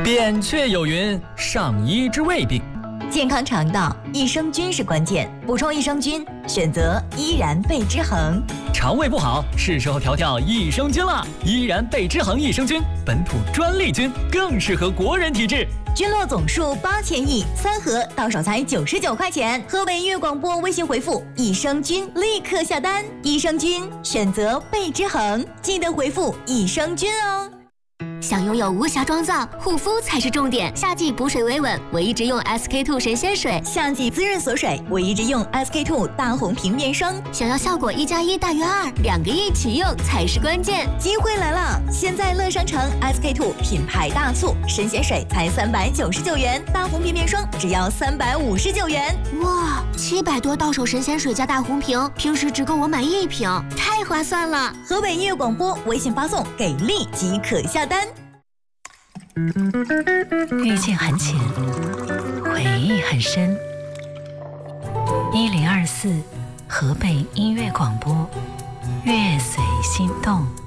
扁鹊有云：上医之未病。 健康肠道，益生菌是关键。补充益生菌，选择依然贝之恒。 肠胃不好，是时候调调益生菌了。依然贝之恒益生菌，本土专利菌，更适合国人体质。 菌落总数8000亿，3盒到手才99块钱。河北音乐广播微信回复“益生菌”立刻下单。益生菌选择贝之恒，记得回复“益生菌”哦。 想拥有无瑕妆造，护肤才是重点。夏季补水维稳，我一直用 SK-II 神仙水； 夏季滋润锁水，我一直用 SK-II 大红瓶面霜。 想要效果1+1大于2，2个一起用才是关键。 机会来了！现在乐商城 SK-II 品牌大促，神仙水才399元，大红瓶面霜只要359元。 哇，700多到手神仙水加大红瓶，平时只够我买1瓶，太划算了！ 河北音乐广播微信发送“给力”即可下单。 遇见很浅，回忆很深。1024河北音乐广播，乐随心动。